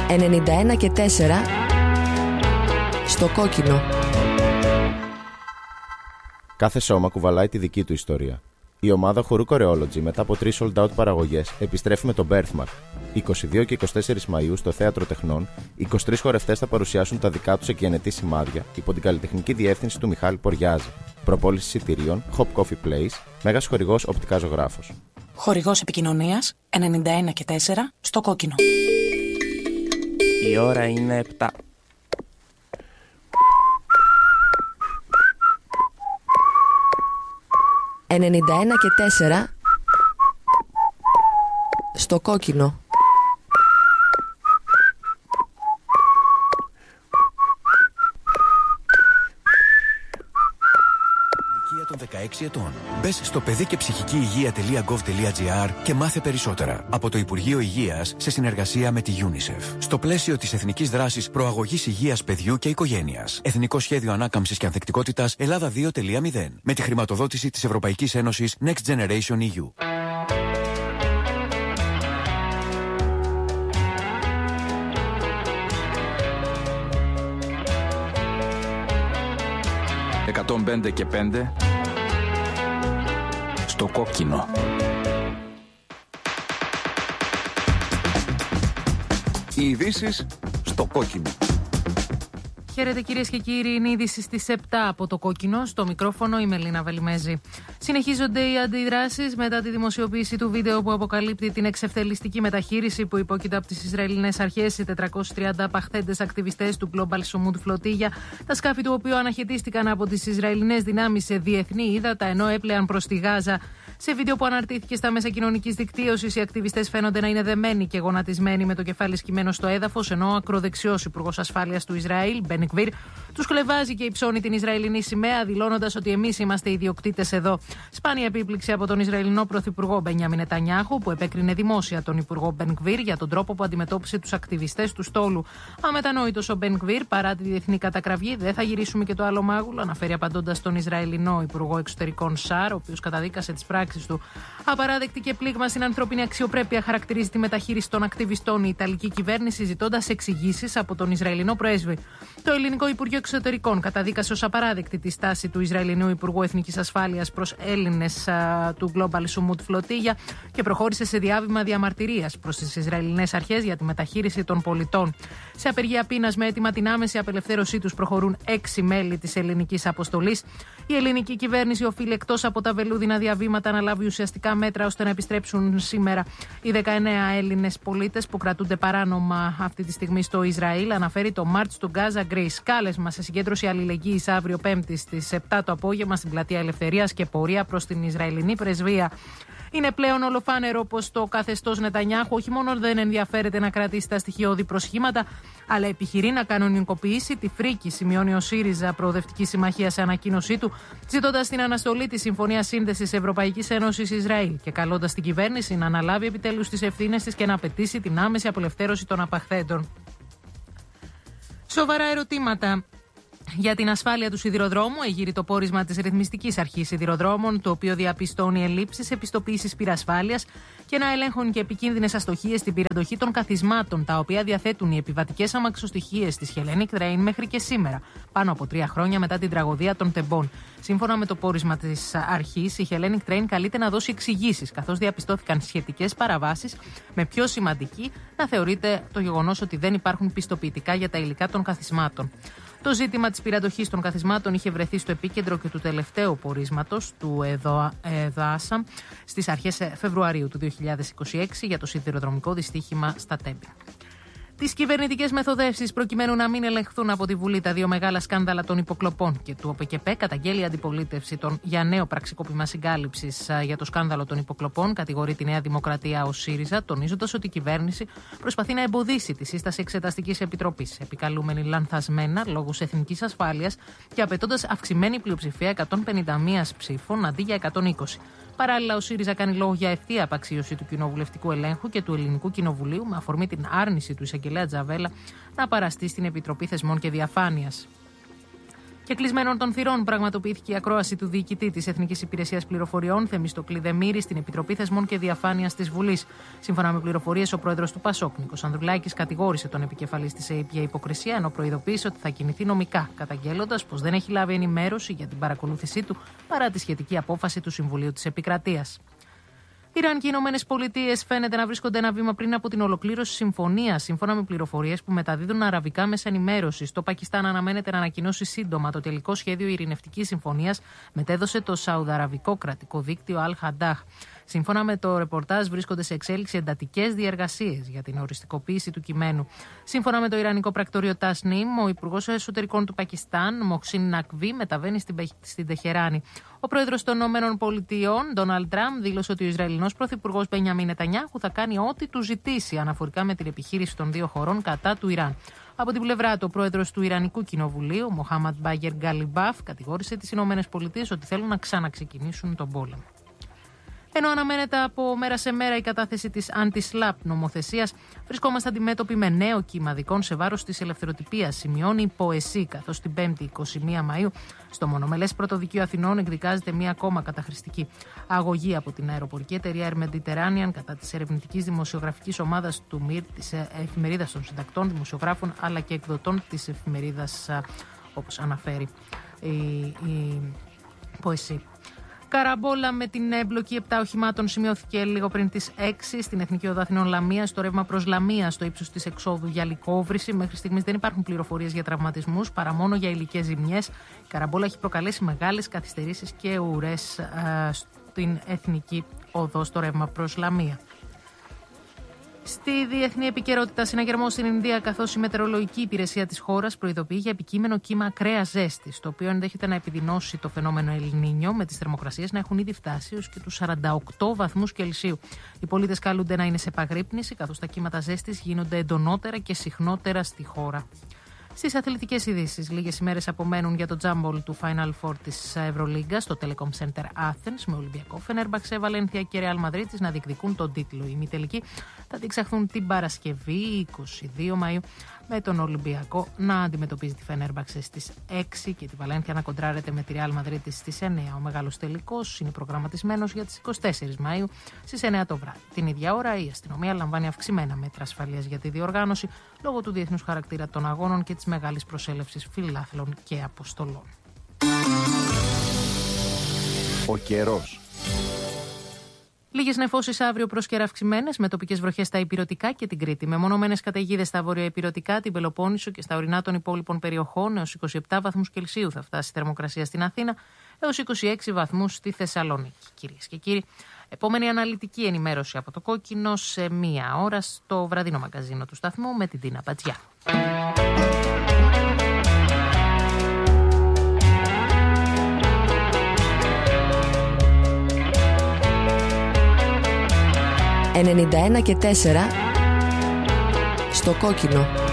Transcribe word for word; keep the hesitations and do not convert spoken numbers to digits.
ενενήντα ένα και τέσσερα στο κόκκινο. Κάθε σώμα κουβαλάει τη δική του ιστορία. Η ομάδα χορού Choreology μετά από τρεις sold out παραγωγές επιστρέφει με το Birthmark. είκοσι δύο και είκοσι τέσσερις Μαΐου στο Θέατρο Τεχνών, είκοσι τρεις χορευτές θα παρουσιάσουν τα δικά τους εκγενετή σημάδια υπό την καλλιτεχνική διεύθυνση του Μιχάλη Ποριάζη. Προπόληση εισιτηρίων Hop Coffee Place, μέγας χορηγός Οπτικά Ζωγράφος. Χορηγός επικοινωνίας ενενήντα ένα και τέσσερα στο κόκκινο. Η ώρα είναι επτά. ενενήντα ένα και τέσσερα στο κόκκινο. Των δεκαέξι ετών. Μπες στο παιδί και ψυχική υγεία τελεία γκοβ τελεία τζι άρ και μάθε περισσότερα από το Υπουργείο Υγείας σε συνεργασία με τη UNICEF. Στο πλαίσιο της Εθνικής Δράσης Προαγωγής Υγείας Παιδιού και Οικογένειας. Εθνικό Σχέδιο Ανάκαμψης και Ανθεκτικότητας Ελλάδα δύο τελεία μηδέν. Με τη χρηματοδότηση της Ευρωπαϊκής Ένωσης Next Generation ι γιου. εκατόν πέντε και πέντε στο κόκκινο. Οι ειδήσεις στο κόκκινο. Χαίρετε κυρίες και κύριοι, είναι η είδηση στις επτά από το κόκκινο. Στο μικρόφωνο η Μελίνα Βελιμέζη. Συνεχίζονται οι αντιδράσεις μετά τη δημοσιοποίηση του βίντεο που αποκαλύπτει την εξευθελιστική μεταχείριση που υπόκειται από τις Ισραηλινές αρχές οι τετρακόσιοι τριάντα απαχθέντες ακτιβιστές του Global Sumud Flotilla, τα σκάφη του οποίου αναχαιτίστηκαν από τις Ισραηλινές δυνάμεις σε διεθνή ύδατα ενώ έπλεαν προς τη Γάζα. Σε βίντεο που αναρτήθηκε στα μέσα κοινωνικής δικτύωσης, οι ακτιβιστές φαίνονται να είναι δεμένοι και γονατισμένοι με το κεφάλι σκυμμένο στο έδαφος, ενώ ο ακροδεξιός υπουργός ασφάλειας του Ισραήλ, Μπεν Γκβίρ, τους κλεβάζει και υψώνει την Ισραηλινή σημαία, δηλώνοντας ότι εμείς είμαστε ιδιοκτήτες εδώ. Σπάνια επίπληξη από τον Ισραηλινό πρωθυπουργό Μπενιάμιν Νετανιάχου, που επέκρινε δημόσια τον υπουργό Μπεν Γκβίρ για τον τρόπο που αντιμετώπισε τους ακτιβιστές του στόλου. Αμετανόητος ο Μπεν Γκβίρ, παρά τη διεθνή κατακραυγή, δεν θα γυρίσουμε και το άλλο μάγουλο, αναφέρει απαντώντας τον Ισραηλινό υπουργό εξωτερικών Σάρ, ο οποίος καταδίκασε τις πράξεις του. Απαράδεκτη και πλήγμα στην ανθρώπινη αξιοπρέπεια χαρακτηρίζει τη μεταχείριση των ακτιβιστών η Ιταλική κυβέρνηση, ζητώντας εξηγήσεις από τον Ισραηλινό πρέσβη. Το Ελληνικό Υπουργείο Εξωτερικών καταδίκασε ως απαράδεκτη τη στάση του Ισραηλινού Υπουργού Εθνικής Ασφάλειας προς Έλληνες α, του Global Sumud Flotilla και προχώρησε σε διάβημα διαμαρτυρίας προς τις Ισραηλινές αρχές για τη μεταχείριση των πολιτών. Σε απεργία πείνας με αίτημα την άμεση απελευθέρωσή τους προχωρούν έξι μέλη της ελληνικής αποστολής. Η ελληνική κυβέρνηση οφείλει εκτός από τα βελούδινα διαβήματα να λάβει ουσιαστικά μέτρα ώστε να επιστρέψουν σήμερα οι δεκαεννέα Έλληνες πολίτες που κρατούνται παράνομα αυτή τη στιγμή στο Ισραήλ, αναφέρει το March to Gaza Greece. Κάλεσμα σε συγκέντρωση αλληλεγγύης αύριο Πέμπτη στις επτά το απόγευμα στην Πλατεία Ελευθερίας και πορεία προς την Ισραηλινή πρεσβεία. Είναι πλέον ολοφάνερο πως το καθεστώς Νετανιάχου όχι μόνο δεν ενδιαφέρεται να κρατήσει τα στοιχειώδη προσχήματα, αλλά επιχειρεί να κανονικοποιήσει τη φρίκη, σημειώνει ο ΣΥΡΙΖΑ Προοδευτική Συμμαχία σε ανακοίνωσή του, ζητώντας την αναστολή της Συμφωνίας Σύνδεσης Ευρωπαϊκής Ένωσης Ισραήλ και καλώντας την κυβέρνηση να αναλάβει επιτέλους τις ευθύνες της και να απαιτήσει την άμεση απελευθέρωση των απαχθέντων. Σοβαρά ερωτήματα για την ασφάλεια του σιδηροδρόμου εγείρει το πόρισμα της Ρυθμιστικής Αρχής Σιδηροδρόμων, το οποίο διαπιστώνει ελλείψεις επιστοποίησης πυρασφάλειας και να ελέγχουν και επικίνδυνες αστοχίες στην πυραντοχή των καθισμάτων, τα οποία διαθέτουν οι επιβατικές αμαξοστοιχίες της Hellenic Train μέχρι και σήμερα, πάνω από τρία χρόνια μετά την τραγωδία των Τεμπών. Σύμφωνα με το πόρισμα της αρχής, η Hellenic Train καλείται να δώσει εξηγήσεις, καθώς διαπιστώθηκαν σχετικές παραβάσεις, με πιο σημαντική να θεωρείται το γεγονός ότι δεν υπάρχουν πιστοποιητικά για τα υλικά των καθισμάτων. Το ζήτημα της πυραντοχής των καθισμάτων είχε βρεθεί στο επίκεντρο και του τελευταίου πορίσματος του ΕΔΟΑΣΑ στις αρχές Φεβρουαρίου του δύο χιλιάδες είκοσι έξι για το σιδηροδρομικό δυστύχημα στα Τέμπη. Τις κυβερνητικές μεθοδεύσεις προκειμένου να μην ελεγχθούν από τη Βουλή τα δύο μεγάλα σκάνδαλα των υποκλοπών και του ΟΠΕΚΕΠΕ καταγγέλει η αντιπολίτευση των για νέο πραξικόπημα συγκάλυψης για το σκάνδαλο των υποκλοπών, κατηγορεί τη Νέα Δημοκρατία ως ΣΥΡΙΖΑ, τονίζοντας ότι η κυβέρνηση προσπαθεί να εμποδίσει τη σύσταση εξεταστικής επιτροπής, επικαλούμενη λανθασμένα λόγους εθνικής ασφάλειας και απαιτώντας αυξημένη πλειοψηφία εκατόν πενήντα ένα ψήφων αντί για εκατόν είκοσι. Παράλληλα, ο ΣΥΡΙΖΑ κάνει λόγο για ευθεία απαξίωση του κοινοβουλευτικού ελέγχου και του Ελληνικού Κοινοβουλίου με αφορμή την άρνηση του εισαγγελέα Τζαβέλα να παραστεί στην Επιτροπή Θεσμών και Διαφάνειας. Και κλεισμένων των θυρών πραγματοποιήθηκε η ακρόαση του διοικητή της Εθνικής Υπηρεσίας Πληροφοριών, Θεμιστοκλή Δεμήρη, στην Επιτροπή Θεσμών και Διαφάνειας της Βουλής. Σύμφωνα με πληροφορίες, ο πρόεδρος του ΠΑΣΟΚ, Νίκος Ανδρουλάκης, κατηγόρησε τον επικεφαλής της ΕΕΠ για υποκρισία, ενώ προειδοποίησε ότι θα κινηθεί νομικά, καταγγέλλοντας πως δεν έχει λάβει ενημέρωση για την παρακολούθησή του παρά τη σχετική απόφαση του Συμβουλίου της Επικρατείας. Ιράν και οι Ηνωμένες Πολιτείες φαίνεται να βρίσκονται ένα βήμα πριν από την ολοκλήρωση συμφωνίας, σύμφωνα με πληροφορίες που μεταδίδουν αραβικά μέσα ενημέρωσης. Το Πακιστάν αναμένεται να ανακοινώσει σύντομα το τελικό σχέδιο ειρηνευτικής συμφωνίας, μετέδωσε το Σαουδαραβικό κρατικό δίκτυο Al-Haddah. Σύμφωνα με το ρεπορτάζ, βρίσκονται σε εξέλιξη εντατικές διεργασίες για την οριστικοποίηση του κειμένου. Σύμφωνα με το Ιρανικό πρακτορείο Τασνίμ, ο Υπουργός Εσωτερικών του Πακιστάν, Μοχσίν Νακβί, μεταβαίνει στην, στην Τεχεράνη. Ο πρόεδρος των ΗΠΑ, Ντόναλντ Τραμπ, δήλωσε ότι ο Ισραηλινός πρωθυπουργός Μπενιαμίν Νετανιάχου θα κάνει ό,τι του ζητήσει αναφορικά με την επιχείρηση των δύο χωρών κατά του Ιράν. Από την πλευρά του, ο πρόεδρος του Ιρανικού Κοινοβουλίου, Μοχάμαντ Μπάγκερ Γκαλιμπάφ, κατηγόρησε τις ΗΠΑ ότι θέλουν να ξαναξεκινήσουν τον πόλεμο. Ενώ αναμένεται από μέρα σε μέρα η κατάθεση της αντι-σλαπ νομοθεσίας, βρισκόμαστε αντιμέτωποι με νέο κύμα δικών σε βάρος της ελευθεροτυπίας, σημειώνει η ΠΟΕΣΥ, καθώς την πέμπτη εικοστή πρώτη Μαΐου στο μονομελές Πρωτοδικείο Αθηνών εκδικάζεται μία ακόμα καταχρηστική αγωγή από την αεροπορική εταιρεία Air Mediterranean κατά της ερευνητικής δημοσιογραφικής ομάδας του ΜΙΡ, της εφημερίδας των συντακτών, δημοσιογράφων αλλά και εκδοτών της εφημερίδας, όπως αναφέρει η, η ΠΟΕΣΥ. Καραμπόλα με την εμπλοκή επτά οχημάτων σημειώθηκε λίγο πριν τις έξι στην Εθνική Οδό Αθηνών Λαμία, στο ρεύμα προς Λαμία, στο ύψος της εξόδου για λικόβρηση. Μέχρι στιγμής δεν υπάρχουν πληροφορίες για τραυματισμούς, παρά μόνο για υλικές ζημιές. Η καραμπόλα έχει προκαλέσει μεγάλες καθυστερήσεις και ουρές α, στην Εθνική Οδό, στο ρεύμα προς Λαμία. Στη διεθνή επικαιρότητα, συναγερμός στην Ινδία, καθώς η μετεωρολογική υπηρεσία της χώρας προειδοποιεί για επικείμενο κύμα ακραίας ζέστης, το οποίο ενδέχεται να επιδεινώσει το φαινόμενο Ελνίνιο, με τις θερμοκρασίες να έχουν ήδη φτάσει έως και τους σαράντα οκτώ βαθμούς Κελσίου. Οι πολίτες καλούνται να είναι σε επαγρύπνηση, καθώς τα κύματα ζέστης γίνονται εντονότερα και συχνότερα στη χώρα. Στις αθλητικές ειδήσεις, λίγες ημέρες απομένουν για το τζάμπολ του Final Four της Ευρωλίγκα στο Telecom Center Athens, με Ολυμπιακό, Φενέρμπαξε, Βαλένθια και Ρεάλ Μαδρίτης να διεκδικούν τον τίτλο. Οι ημιτελικοί θα διεξαχθούν την Παρασκευή, εικοστή δεύτερη Μαΐου, με τον Ολυμπιακό να αντιμετωπίζει τη Φενέρμπαξε στις έξι και τη Βαλένθια να κοντράρεται με τη Ρεάλ Μαδρίτης στις εννιά. Ο μεγάλος τελικός είναι προγραμματισμένος για τις εικοστή τέταρτη Μαΐου στις εννιά το βράδυ. Την ίδια ώρα η αστυνομία λαμβάνει αυξημένα μέτρα ασφαλείας για τη διοργάνωση λόγω του διεθνούς χαρακτήρα των αγώνων και της μεγάλης προσέλευσης φιλάθλων και αποστολών. Ο καιρός. Λίγες νεφώσεις αύριο προς καιρά αυξημένες, με τοπικές βροχές στα ηπειρωτικά και την Κρήτη. Μεμονωμένες καταιγίδες στα βορειοηπειρωτικά, την Πελοπόννησο και στα ορεινά των υπόλοιπων περιοχών. Έως είκοσι επτά βαθμούς Κελσίου θα φτάσει η θερμοκρασία στην Αθήνα, έως είκοσι έξι βαθμούς στη Θεσσαλονίκη. Κυρίες και κύριοι, επόμενη αναλυτική ενημέρωση από το Κόκκινο σε μία ώρα στο βραδινό μαγκαζίνο του σταθμού με την Τίνα Πατζιά. ενενήντα ένα και τέσσερα στο Κόκκινο.